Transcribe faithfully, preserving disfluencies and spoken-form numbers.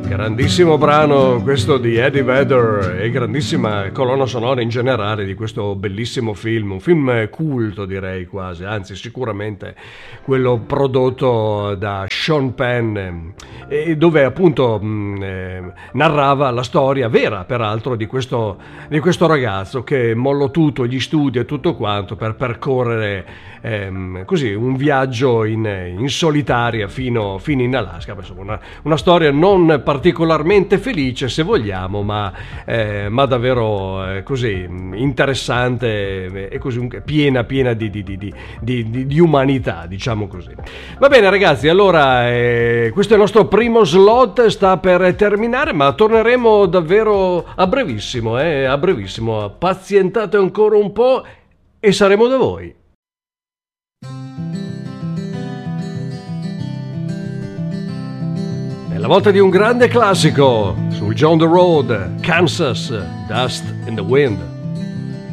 Grandissimo brano questo di Eddie Vedder e grandissima colonna sonora in generale di questo bellissimo film, un film culto direi quasi, anzi sicuramente quello prodotto da Sean Penn, e dove appunto mh, eh, narrava la storia vera peraltro di questo, di questo ragazzo che mollò tutto, gli studi e tutto quanto per percorrere ehm, così un viaggio in, in solitaria fino, fino in Alaska. Insomma, una, una storia non particolarmente felice se vogliamo, ma, eh, ma davvero eh, così interessante e così piena piena di, di, di, di, di, di umanità, diciamo così. Va bene ragazzi, allora eh, questo è il nostro primo slot, sta per terminare, ma torneremo davvero a brevissimo, eh, a brevissimo, pazientate ancora un po' e saremo da voi. La volta di un grande classico sul John the Road, Kansas, Dust in the Wind.